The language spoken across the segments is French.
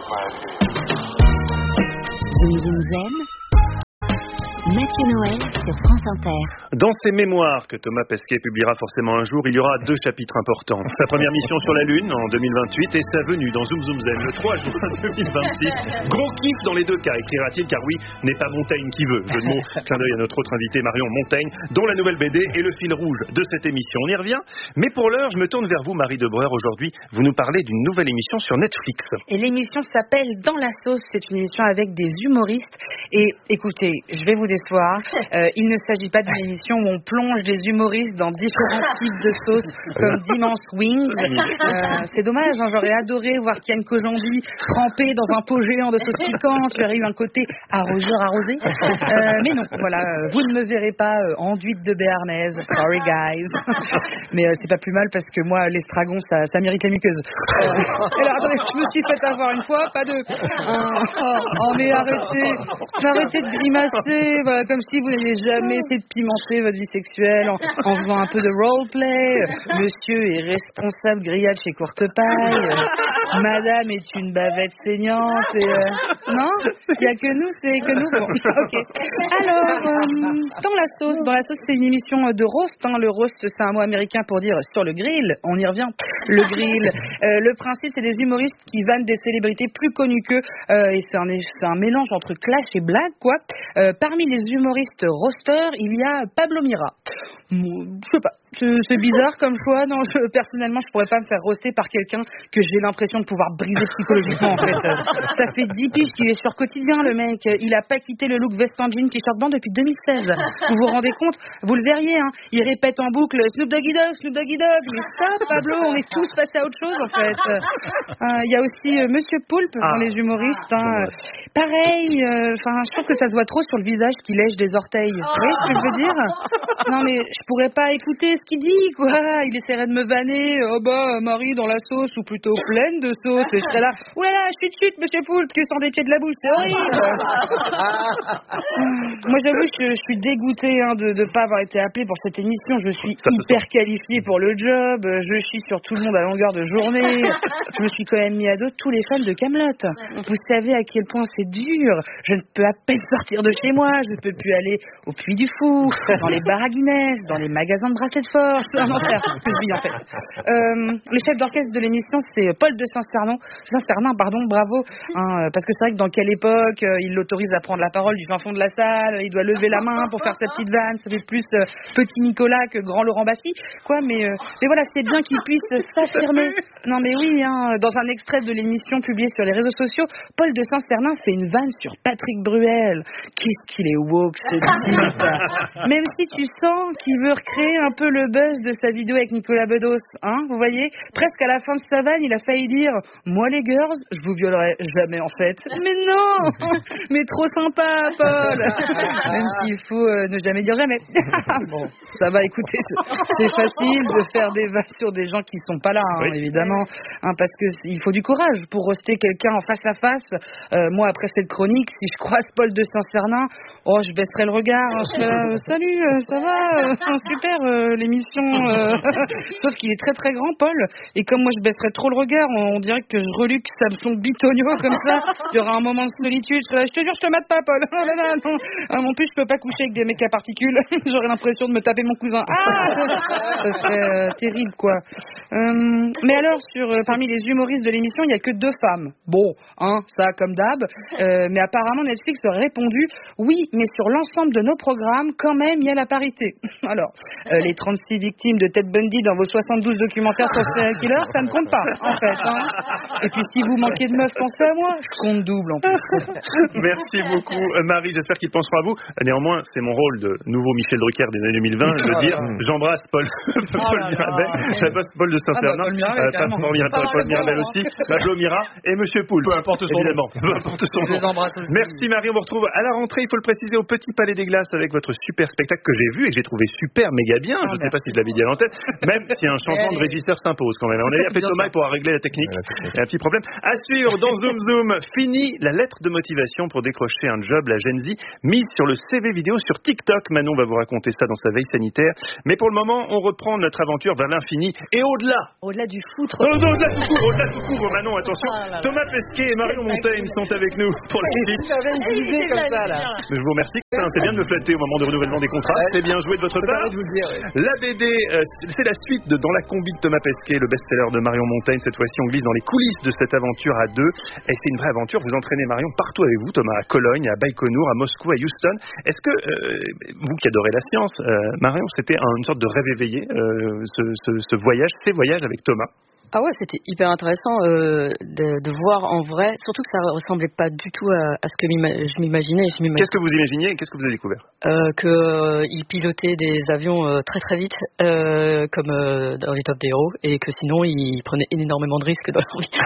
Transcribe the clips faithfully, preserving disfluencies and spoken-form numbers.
Zoom Zoom Zen, Mathieu Noël sur France Inter. Dans ses mémoires que Thomas Pesquet publiera forcément un jour, il y aura deux chapitres importants. Sa première mission sur la Lune en deux mille vingt-huit et sa venue dans Zoom Zoom Zen le trois juin deux mille vingt-six. Gros kiff dans les deux cas, écrira-t-il, car oui, n'est pas Montaigne qui veut. Jeu de mots, clin d'œil à notre autre invité Marion Montaigne, dont la nouvelle B D est le fil rouge de cette émission. On y revient. Mais pour l'heure, je me tourne vers vous, Marie Debreur. Aujourd'hui, vous nous parlez d'une nouvelle émission sur Netflix. Et l'émission s'appelle Dans la sauce. C'est une émission avec des humoristes. Et écoutez, je vais vous décevoir. Euh, il ne s'agit pas d'une émission où on plonge des humoristes dans différents types de sauces, comme d'immenses wings. Euh, c'est dommage, hein, j'aurais adoré voir Kian Kojandi trempé dans un pot géant de sauce piquante. Il y aurait eu un côté arroseur arrosé. Euh, mais non, voilà, vous ne me verrez pas euh, enduite de béarnaise. Sorry guys. Mais euh, c'est pas plus mal parce que moi, l'estragon, ça, ça mérite la muqueuse. Euh, alors attendez, je me suis fait avoir une fois, pas deux. Euh, oh, oh, mais arrêtez, arrêtez de grimacer, voilà, comme si vous n'aviez jamais essayé de pimenter votre vie sexuelle en, en faisant un peu de roleplay. Monsieur est responsable grillade chez Courtepaille. Euh, Madame est une bavette saignante. Et, euh, non, il n'y a que nous, c'est que nous. Bon, ok. Alors, euh, dans la sauce, dans la sauce, c'est une émission de roast. Hein. Le roast, c'est un mot américain pour dire sur le grill. On y revient. Le grill. Euh, le principe, c'est des humoristes qui vannent des célébrités plus connues qu'eux. Euh, et c'est un, c'est un mélange entre clash et blague, quoi. Euh, parmi les humoristes roasters, il y a Pablo Mira. Je sais pas, c'est, c'est bizarre comme choix. Non, je, personnellement, je pourrais pas me faire roaster par quelqu'un que j'ai l'impression de pouvoir briser psychologiquement, en fait. Ça fait dix piges qu'il est sur Quotidien, le mec. Il a pas quitté le look veste en jean, t-shirt blanc depuis deux mille seize. Vous vous rendez compte? Vous le verriez, hein. Il répète en boucle Snoop Doggy Dogg, Snoop Doggy Dogg. Mais ça, Pablo, on est tous passés à autre chose, en fait. Euh, Il y a aussi euh, Monsieur Poulpe dans les humoristes. Hein. Pareil, enfin, euh, je trouve que ça se voit trop sur le visage qui lèche des orteils. Vous voyez ce que je veux dire? Non, mais je pourrais pas écouter ce qu'il dit, quoi. Il essaierait de me vanner. Oh bah, Marie dans la sauce, ou plutôt pleine de sauce. Et je serais là. Ouh là là, chut chut, Monsieur Poulpe, tu sens des pieds de la bouche, c'est horrible. Moi, j'avoue, je, je suis dégoûtée hein, de ne pas avoir été appelée pour cette émission. Je suis ça hyper qualifiée pour le job. Je chie sur tout le monde à longueur de journée. Je me suis quand même mis à dos tous les fans de Kaamelott. Vous savez à quel point c'est dur. Je ne peux à peine sortir de chez moi. Je ne peux plus aller au Puy du Fou, dans les bars à Guinness, dans les magasins de bracelets de force. C'est un enfer, que je vis en fait. Euh, le chef d'orchestre de l'émission, c'est Paul de Saint-Cernin. Saint-Cernin, pardon, bravo. Hein, parce que c'est vrai que dans quelle époque euh, il l'autorise à prendre la parole du fin fond de la salle, il doit lever la main pour faire sa petite vanne. Ça fait plus euh, petit Nicolas que grand Laurent Baffy. Quoi, mais, euh, mais voilà, c'est bien qu'il puisse s'affirmer. Non mais oui, hein, dans un extrait de l'émission publiée sur les réseaux sociaux, Paul de Saint-Cernin fait une vanne sur Patrick Bruel. Qu'est-ce qu'il est woke, ce type. Même si tu sens qu'il veut recréer un peu le buzz de sa vidéo avec Nicolas Bedos, hein, vous voyez, presque à la fin de sa vanne, il a failli dire « Moi les girls, je vous violerai jamais en fait. » Mais non. Mais trop sympa, Paul. Même s'il faut euh, ne jamais dire jamais. Bon, ça va, écoutez, c'est facile de faire des vannes sur des gens qui sont pas là, hein, oui. Évidemment, hein, parce que il faut du courage pour roaster quelqu'un en face à face. Euh, moi, après cette chronique, si je croise Paul de Saint-Cernin, oh, je baisserai le regard. Hein, je serai là, euh, salut, euh, ça va, euh, super euh, l'émission. Euh... Sauf qu'il est très très grand, Paul, et comme moi je baisserais trop le regard, on, on dirait que je reluque Samson Bitonio comme ça. Il y aura un moment de solitude. Je, là, je te jure, je te mate pas, Paul. Oh là là, non. Ah, en plus, je peux pas coucher avec des mecs à particules. J'aurais l'impression de me taper mon cousin. Ah, ça serait euh, terrible, quoi. Euh, mais alors, sur euh, parmi les humoristes de l'émission, il y a que deux femmes. Bon, hein, ça comme d'hab. Euh, mais apparemment, Netflix aurait répondu oui, mais sur l'ensemble de nos programmes, quand même, il y a la parité. Alors, euh, les trente-six victimes de Ted Bundy dans vos soixante-douze documentaires sur serial killer, ça ne compte pas, en fait. Hein. Et puis, si vous manquez de meufs, pensez à moi. Je compte double, en plus. Merci beaucoup, Marie. J'espère qu'ils penseront à vous. Néanmoins, c'est mon rôle de nouveau Michel Drucker des années deux mille vingt de dire j'embrasse Paul, Paul oh Mirabel, j'embrasse Paul de Saint-Cernin, ah bah, Paul Mirabel, euh, Paul, Paul Mirabel aussi, Pablo Mira et Monsieur Poulpe. Peu importe son évidemment. Peu importe son nom. Merci Marie. On vous retrouve à la rentrée. Il faut le préciser au Petit Palais des Glaces avec votre super spectacle que j'ai vu et que j'ai trouvé super méga bien. Je ne sais pas si je l'avais dit à l'antenne. Même si un changement de régisseur s'impose quand même. On a dit à Thomas pour régler la technique. Il y a un petit problème. À suivre dans Zoom Zoom. Fini la lettre de motivation pour décrocher un job, la Gen Z, mise sur le C V vidéo sur TikTok. Manon va vous raconter ça dans sa veille sanitaire. Mais pour le moment, on reprend notre aventure vers l'infini et au-delà. Au-delà du foutre. Oh, non, au-delà tout court, au-delà tout court, Manon, attention. Ah, là, là. Thomas Pesquet et Marion Montaigne sont avec nous pour la suite. Comme ça, là. Je vous remercie. C'est bien de me flatter au moment de renouvellement des contrats. C'est bien joué de votre part. De vous dire, oui. La B D, euh, c'est la suite de Dans la combi de Thomas Pesquet, le best-seller de Marion Montaigne. Cette fois-ci, on glisse dans les coulisses de cette aventure à deux. Et c'est une vraie aventure. Vous entraînez Marion partout avec vous, Thomas, à Cologne, à Baïkonour, à Moscou, à Houston. Est-ce que, euh, vous qui adorez la science, euh, Marion, c'était un, une sorte de rêve éveillé, euh, ce, ce, ce voyage, ces voyages avec Thomas? Ah ouais, c'était hyper intéressant euh, de, de voir en vrai, surtout que ça ressemblait pas du tout à, à ce que je m'imaginais. Je m'imaginais. Qu'est-ce que vous imaginiez et qu'est-ce que vous avez découvert? euh, Que euh, il pilotait des avions euh, très très vite, euh, comme euh, dans les Top des héros, et que sinon il prenait énormément de risques dans leur vie.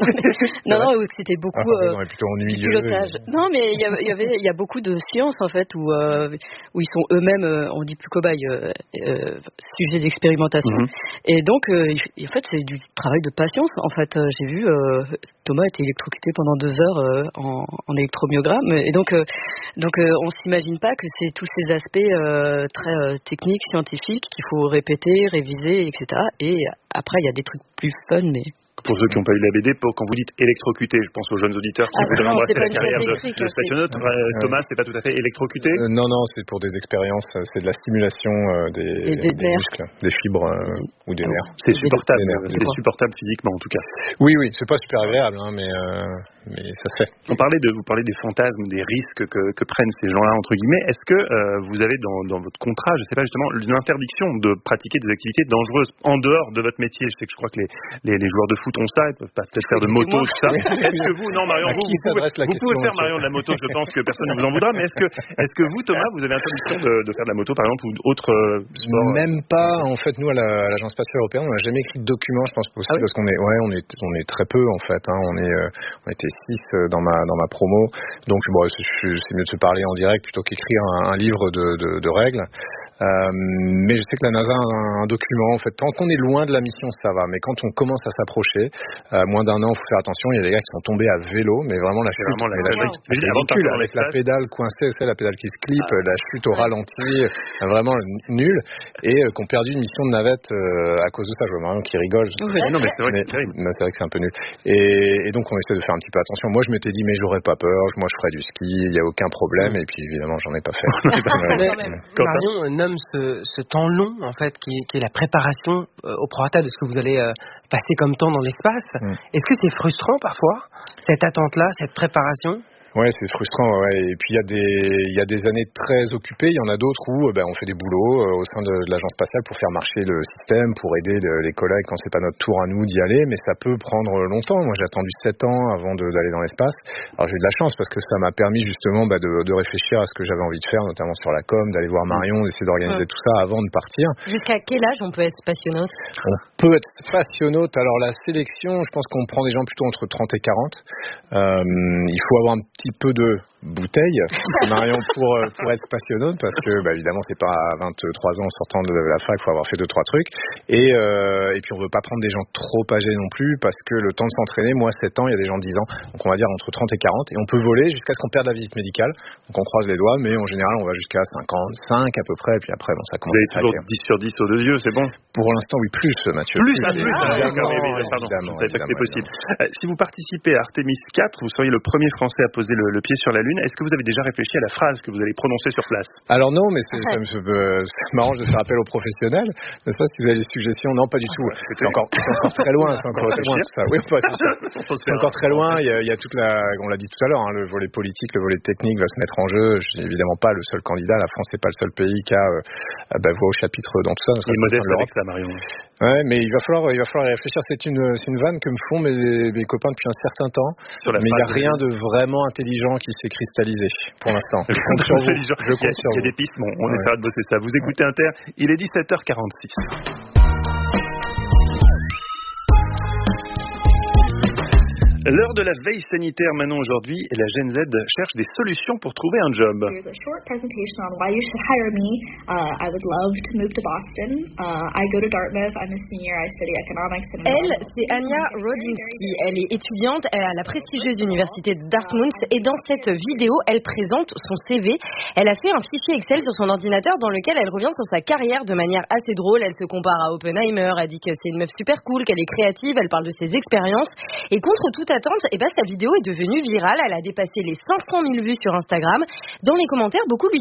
non, non, non, c'était beaucoup ah, euh, plutôt ennuyeux, du pilotage. Et... Non, mais il y, y avait, il y a beaucoup de sciences en fait où euh, où ils sont eux-mêmes, euh, on dit plus cobayes, euh, euh, sujets d'expérimentation. Mm-hmm. Et donc, euh, en fait, c'est du travail de patience. En fait, euh, j'ai vu euh, Thomas était électrocuté pendant deux heures euh, en, en électromyogramme, et donc euh, donc euh, on s'imagine pas que c'est tous ces aspects euh, très euh, techniques, scientifiques qu'il faut répéter, réviser, et cetera. Et après, il y a des trucs plus fun, mais pour ceux qui n'ont pas eu la B D, quand vous dites électrocuté, je pense aux jeunes auditeurs qui ah, voudraient embrasser la carrière de, de spationaute. Euh, Thomas, c'est pas tout à fait électrocuté euh, Non, non, c'est pour des expériences, c'est de la stimulation euh, des, des, des muscles, des fibres euh, ou des nerfs. C'est supportable, c'est supportable physiquement en tout cas. Oui, oui, c'est pas super agréable, hein, mais, euh, mais ça se fait. On parlait de, vous parlez des fantasmes, des risques que, que prennent ces gens-là, entre guillemets. Est-ce que euh, vous avez dans, dans votre contrat, je sais pas justement, une interdiction de pratiquer des activités dangereuses en dehors de votre métier? Je sais que je crois que les, les, les joueurs de foot ont ça, ils peuvent pas peut-être faire de moto, tout ça. Est-ce que vous, non Marion, vous, vous, pouvez, vous pouvez faire Marion de la moto, je pense que personne ne vous en voudra, mais est-ce que, est-ce que vous, Thomas, vous avez interdiction de, de faire de la moto, par exemple, ou d'autres euh, sports? Même pas. En fait, nous, à l'Agence spatiale européenne, on n'a jamais écrit de document, je pense aussi, ah oui. parce qu'on est, ouais, on est, on est très peu, en fait, hein. On est, euh, on était six dans ma, dans ma promo. Donc, bon, c'est, c'est mieux de se parler en direct plutôt qu'écrire un, un livre de, de, de règles. Euh, mais je sais que la NASA a un, un document, en fait, tant qu'on est loin de la mission, ça va. Mais quand on commence à s'approcher, euh, moins d'un an, il faut faire attention. Il y a des gars qui sont tombés à vélo, mais vraiment la chute, vraiment la, la wow. chute ridicule, avec la pédale coincée, c'est la pédale qui se clip, ah. la chute au ralenti, vraiment nulle, et euh, qui ont perdu une mission de navette euh, à cause de ça. Je vois Marion qui rigole. Oui, non, mais c'est vrai, mais, que c'est, c'est vrai que c'est un peu nul. Et, et donc on essaie de faire un petit peu attention. Moi, je m'étais dit, mais j'aurais pas peur. Moi, je ferais du ski. Il y a aucun problème. Et puis évidemment, j'en ai pas fait. Marion nomme ce, ce temps long, en fait, qui, qui est la préparation euh, au prorata de ce que vous allez euh, passer comme temps dans l'espace. Mm. Est-ce que c'est frustrant parfois, cette attente-là, cette préparation? Ouais, c'est frustrant, ouais. Et puis il y a des il y a des années très occupées, il y en a d'autres où ben on fait des boulots euh, au sein de, de l'agence spatiale pour faire marcher le système, pour aider le, les collègues quand c'est pas notre tour à nous d'y aller, mais ça peut prendre longtemps. Moi, j'ai attendu sept ans avant de, d'aller dans l'espace. Alors j'ai eu de la chance parce que ça m'a permis justement bah, de, de réfléchir à ce que j'avais envie de faire, notamment sur la com, d'aller voir Marion, d'essayer d'organiser mmh. tout ça avant de partir. Jusqu'à quel âge on peut être spationaute? On peut être spationaute. Alors la sélection, je pense qu'on prend des gens plutôt entre trente et quarante. Euh, il faut avoir un petit peu de bouteille, Marion, pour pour être spationaute, parce que bah, évidemment c'est pas à vingt-trois ans sortant de la fac, il faut avoir fait deux trois trucs, et euh, et puis on veut pas prendre des gens trop âgés non plus, parce que le temps de s'entraîner, moi sept ans, il y a des gens de dix ans, donc on va dire entre trente et quarante, et on peut voler jusqu'à ce qu'on perde la visite médicale, donc on croise les doigts, mais en général on va jusqu'à cinquante-cinq à peu près, et puis après bon, ça commence. Vous avez toujours dix sur dix aux deux yeux, c'est bon? Pour l'instant oui, plus Mathieu. Plus, plus, ah, plus ah, évidemment, évidemment, pardon, évidemment, je ne savais pas que c'était possible. Euh, si vous participez à Artemis quatre, vous seriez le premier Français à poser le, le pied sur la Lune. Est-ce que vous avez déjà réfléchi à la phrase que vous allez prononcer sur place? Alors non, mais c'est, ça me, euh, ça m'arrange de faire appel aux professionnels. N'est-ce pas, si vous avez des suggestions? Non, pas du tout. C'est encore, c'est encore très loin. C'est encore très loin. Ça. Oui, pas tout ça. C'est encore très loin. Il y a, il y a toute la, on l'a dit tout à l'heure, hein, le volet politique, le volet technique va se mettre en jeu. Je suis évidemment pas le seul candidat. La France n'est pas le seul pays qui a euh, bah, voix au chapitre dans tout ça. Il est modeste avec ça, Marion. Ouais, mais il va falloir, il va falloir y réfléchir. C'est une, c'est une vanne que me font mes, mes copains depuis un certain temps. Mais il n'y a rien de vraiment intelligent qui s'est cristallisé pour l'instant. Je compte sur vous. Je compte sur vous. Il y a des pistes, bon, on ouais. essaiera de bosser ça. Vous écoutez Inter, il est dix-sept heures quarante-six. L'heure de la veille sanitaire, Manon, aujourd'hui, et la Gen Z cherche des solutions pour trouver un job. Here's a short presentation on why you should hire me. Uh, I would love to move to Boston. Uh, I go to Dartmouth. I'm a senior. I study economics. And Elle, c'est Anya Rodinsky. Elle est étudiante à la prestigieuse université de Dartmouth et dans cette vidéo, elle présente son C V. Elle a fait un fichier Excel sur son ordinateur dans lequel elle revient sur sa carrière de manière assez drôle. Elle se compare à Oppenheimer, elle dit que c'est une meuf super cool, qu'elle est créative, elle parle de ses expériences. Et contre toute attente, eh ben, sa vidéo est devenue virale. Elle a dépassé les cinq cent mille vues sur Instagram. Dans les commentaires, beaucoup lui